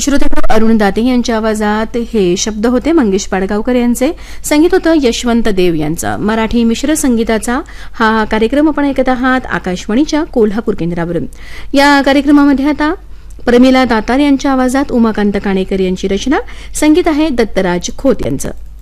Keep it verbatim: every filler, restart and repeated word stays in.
श्रोते अरुण दाते यांच्या आवाजात हे शब्द होते मंगेश पाडगावकर यांचे. संगीत होतं यशवंत देव यांचं. मराठी मिश्र संगीताचा हा कार्यक्रम आपण ऐकत आहात आकाशवाणीच्या कोल्हापूर केंद्रावरून. या कार्यक्रमामध्ये आता प्रमिला दातार यांच्या आवाजात उमाकांत काणेकर यांची रचना. संगीत आहे दत्तराज खोत यांचं.